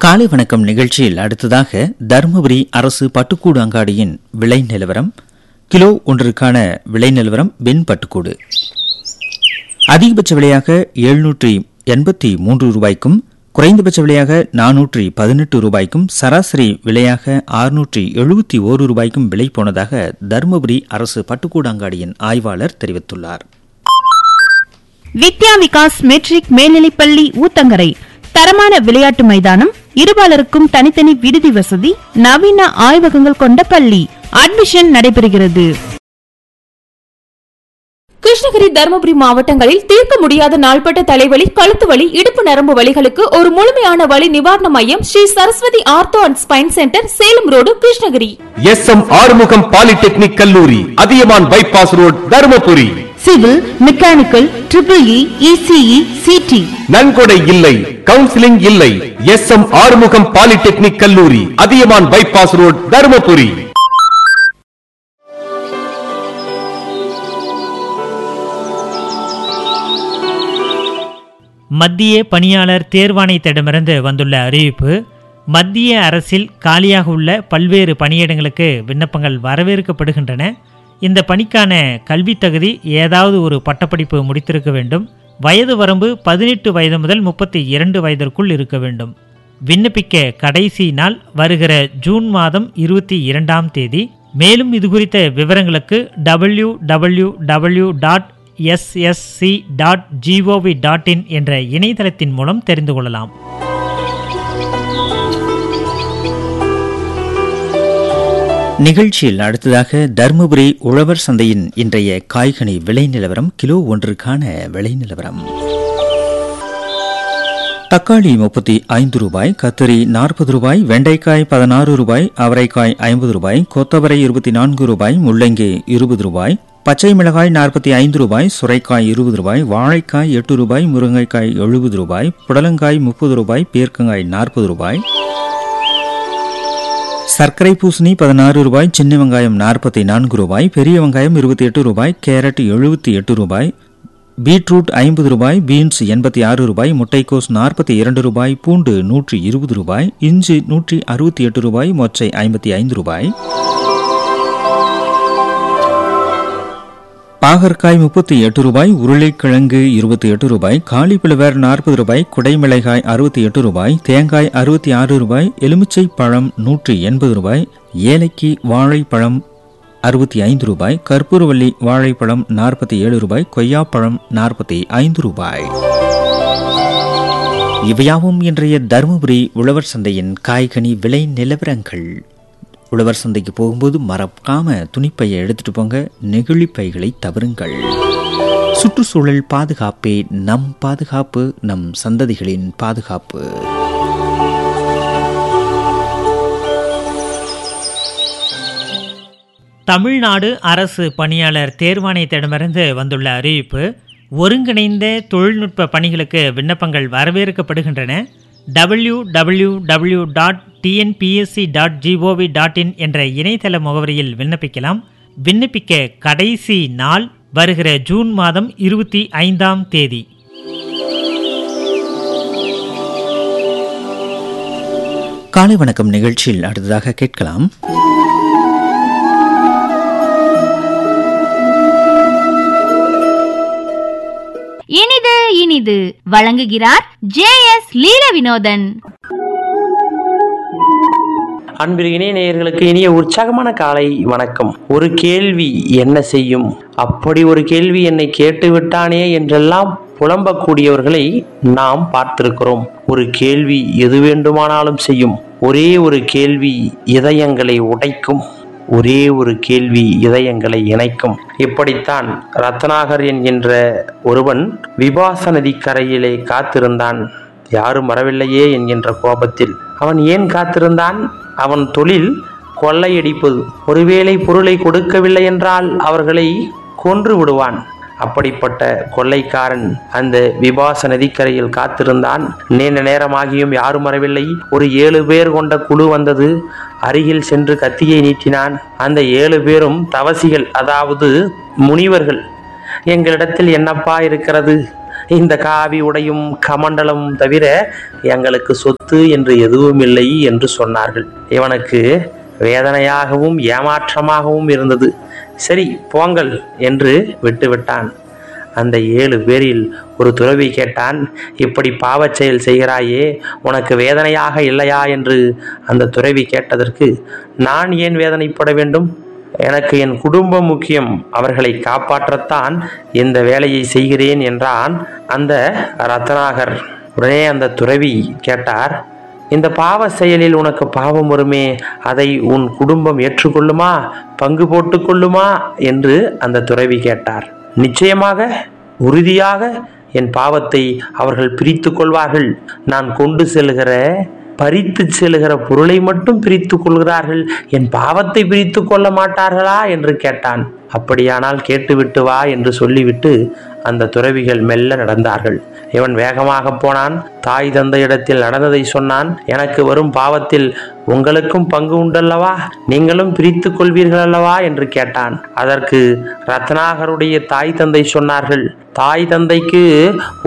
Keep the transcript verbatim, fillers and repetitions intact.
காலை வணக்கம் நிகழ்ச்சியில் அடுத்ததாக தருமபுரி அரசு பட்டுக்கூடு அங்காடியின் விலை நிலவரம். கிலோ ஒன்றிற்கான விலை நிலவரம். வெண் பட்டுக்கூடு அதிகபட்ச விலையாக எழுநூற்றி எண்பத்தி மூன்று ரூபாய்க்கும் குறைந்தபட்ச விலையாக நானூற்றி பதினெட்டு ரூபாய்க்கும் சராசரி விலையாக அறுநூற்றி எழுபத்தி ஓரு ரூபாய்க்கும் விலை போனதாக தருமபுரி அரசு பட்டுக்கூடு அங்காடியின் ஆய்வாளர் தெரிவித்துள்ளார். வித்யா விகாஸ் மெட்ரிக் மேல்நிலைப்பள்ளி ஊத்தங்கரை தரமான விளையாட்டு மைதானம், இருபாலருக்கும் தனித்தனி விடுதி வசதி, நவீன ஆய்வகங்கள் கொண்ட பள்ளி. அட்மிஷன் நடைபெறுகிறது. கிருஷ்ணகிரி, தருமபுரி மாவட்டங்களில் தீர்க்க முடியாத நாள்பட்ட தலைவலி, கழுத்து வலி, இடுப்பு நரம்பு வலிகளுக்கு ஒரு முழுமையான வலி நிவாரண மையம் Sri Saraswati ortho and spine centre, Salem road, Krishnagiri. S M Arumugam polytechnic கல்லூரி, Athiyaman bypass road, Dharmapuri. Civil, mechanical, triple E, ECE, CD. நன்கொடை இல்லை, கவுன்சிலிங் இல்லை. எஸ் எம் ஆறுமுகம் பாலிடெக்னிக் கல்லூரி, அதியமான் பைபாஸ் ரோடு, தருமபுரி. மத்திய பணியாளர் தேர்வாணையத்திடமிருந்து வந்துள்ள அறிவிப்பு. மத்திய அரசில் காலியாக உள்ள பல்வேறு பணியிடங்களுக்கு விண்ணப்பங்கள் வரவேற்கப்படுகின்றன. இந்த பணிக்கான கல்வித் தகுதி ஏதாவது ஒரு பட்டப்படிப்பு முடித்திருக்க வேண்டும். வயது வரம்பு பதினெட்டு வயது முதல் முப்பத்தி இரண்டு வயதிற்குள் இருக்க வேண்டும். விண்ணப்பிக்க கடைசி நாள் வருகிற ஜூன் மாதம் இருபத்தி இரண்டாம் தேதி. மேலும் இது குறித்த விவரங்களுக்கு W W W dot S S C dot gov dot in என்ற இணையதளத்தின் மூலம் தெரிந்து கொள்ளலாம். நிகழ்ச்சியில் அடுத்ததாக தருமபுரி உழவர் சந்தையின் இன்றைய காய்கனி விலை நிலவரம். கிலோ ஒன்றுக்கான விலை நிலவரம். தக்காளி முப்பத்தி ஐந்து ரூபாய், கத்திரி நாற்பது ரூபாய், வெண்டைக்காய் பதினாறு ரூபாய், அவரைக்காய் ஐம்பது ரூபாய், கொத்தவரை இருபத்தி நான்கு ரூபாய், முள்ளங்கி இருபது ரூபாய், பச்சை மிளகாய் நாற்பத்தி ஐந்து ரூபாய், சுரைக்காய் இருபது ரூபாய், வாழைக்காய் எட்டு ரூபாய், முருங்கைக்காய் எழுபது ரூபாய், புடலங்காய் முப்பது ரூபாய், பீர்க்கங்காய் நாற்பது ரூபாய், சர்க்கரை பூசணி பதினாறு ரூபாய், சின்ன வெங்காயம் நாற்பத்தி நான்கு ரூபாய், பெரிய வெங்காயம் இருபத்தி எட்டு ரூபாய், கேரட் எழுபத்தி எட்டு ரூபாய், பீட்ரூட் ஐம்பது ரூபாய், பீன்ஸ் எண்பத்தி ஆறு ரூபாய், முட்டைக்கோஸ் நாற்பத்தி இரண்டு ரூபாய், பூண்டு நூற்றி இருபது ரூபாய், இஞ்சி நூற்றி அறுபத்தி எட்டு ரூபாய், மொச்சை ஐம்பத்தி ஐந்து ரூபாய், பாகற்காய் முப்பத்தி எட்டு ரூபாய், உருளைக்கிழங்கு இருபத்தி எட்டு ரூபாய், காலிஃபிளவர் நாற்பது ரூபாய், குடைமிளகாய் அறுபத்தி எட்டு ரூபாய், தேங்காய் அறுபத்தி ஆறு ரூபாய், எலுமிச்சை பழம் நூற்றி எண்பது ரூபாய், ஏலக்கி வாழைப்பழம் அறுபத்தி ஐந்து ரூபாய், கற்பூரவள்ளி வாழைப்பழம் நாற்பத்தி ஏழு ரூபாய், கொய்யாப்பழம் நாற்பத்தி ஐந்து ரூபாய். இவையாவும் இன்றைய தருமபுரி உழவர் சந்தையின் காய்கனி விலை நிலவரங்கள். உழவர் சந்தைக்கு போகும்போது மறக்காம துணிப்பையை எடுத்துட்டு போங்க, நெகிழி பைகளை தவறுங்கள். சுற்றுச்சூழல் பாதுகாப்பே நம் பாதுகாப்பு, நம் சந்ததிகளின் பாதுகாப்பு. தமிழ்நாடு அரசு பணியாளர் தேர்வாணையத்திடமிருந்து வந்துள்ள அறிவிப்பு. ஒருங்கிணைந்த தொழில்நுட்ப பணிகளுக்கு விண்ணப்பங்கள் வரவேற்கப்படுகின்றன. W W W dot TNPSC dot gov dot in என்ற இணையதள முகவரியில் விண்ணப்பிக்கலாம். விண்ணப்பிக்க கடைசி நாள் வருகிற ஜூன் மாதம் இருபத்தி ஐந்தாம் தேதி. காலை வணக்கம் நிகழ்ச்சியில் அடுத்ததாக கேட்கலாம். இனிது இனிது வழங்குகிறார் ஜே எஸ் லீல வினோதன். அன்பிற்கு இணைய நேயர்களுக்கு இனிய உற்சாகமான காலை வணக்கம். ஒரு கேள்வி என்ன செய்யும், அப்படி ஒரு கேள்வி என்னை கேட்டு விட்டானே என்றெல்லாம் புலம்பக்கூடியவர்களை நாம் பார்த்திருக்கிறோம். ஒரு கேள்வி எது வேண்டுமானாலும் செய்யும். ஒரே ஒரு கேள்வி இதயங்களை உடைக்கும். ஒரே ஒரு கேள்வி இதயங்களை இணைக்கும். இப்படித்தான் ரத்னாகர் என்கின்ற ஒருவன் விபாச நதி கரையிலே காத்திருந்தான். யாரும் வரவில்லையே என்கின்ற கோபத்தில். அவன் ஏன் காத்திருந்தான்? அவன் தொழில் கொள்ளையடிப்பது. ஒருவேளை பொருளை கொடுக்கவில்லை என்றால் அவர்களை கொன்று விடுவான். அப்படிப்பட்ட கொள்ளைக்காரன் அந்த விபாச நதிக்கரையில் காத்திருந்தான். நீண்ட நேரமாகியும் யாரும் வரவில்லை. ஒரு ஏழு பேர் கொண்ட குழு வந்தது. அருகில் சென்று கத்தியை நீட்டினான். அந்த ஏழு பேரும் தவசிகள், அதாவது முனிவர்கள். எங்களிடத்தில் என்னப்பா இருக்கிறது, இந்த காவி உடையும் கமண்டலமும் தவிர எங்களுக்கு சொத்து என்று எதுவும் இல்லை என்று சொன்னார்கள். இவனுக்கு வேதனையாகவும் ஏமாற்றமாகவும் இருந்தது. சரி போங்கள் என்று விட்டுவிட்டான். அந்த ஏழு பேரில் ஒரு துறவி கேட்டான், இப்படி பாவச் செயல் செய்கிறாயே, உனக்கு வேதனையாக இல்லையா என்று அந்த துறவி கேட்டதற்கு, நான் ஏன் வேதனைப்பட வேண்டும்? எனக்கு என் குடும்பம் முக்கியம், அவர்களை காப்பாற்றத்தான் இந்த வேலையை செய்கிறேன் என்றான் அந்த ரத்னாகர். உடனே அந்த துறவி கேட்டார், இந்த பாவ செயலில் உனக்கு பாவம் வருமே, அதை உன் குடும்பம் ஏற்றுக்கொள்ளுமா, பங்கு போட்டு கொள்ளுமா என்று அந்த துறவி கேட்டார். நிச்சயமாக, உறுதியாக என் பாவத்தை அவர்கள் பிரித்து கொள்வார்கள். நான் கொண்டு செல்கிற பறித்து செல்கிற பொருளை மட்டும் பிரித்து கொள்கிறார்கள், என் பாவத்தை பிரித்து கொள்ள மாட்டார்களா என்று கேட்டான். அப்படியானால் கேட்டுவிட்டு வா என்று சொல்லிவிட்டு அந்த துறவிகள் மெல்ல நடந்தார்கள். இவன் வேகமாக போனான். தாய் தந்தையிடத்தில் நடந்ததை சொன்னான். எனக்கு வரும் பாவத்தில் உங்களுக்கும் பங்கு உண்டல்லவா, நீங்களும் பிரித்து கொள்வீர்கள் அல்லவா என்று கேட்டான். அதற்கு ரத்னாகருடைய தாய் தந்தை சொன்னார்கள், தாய் தந்தைக்கு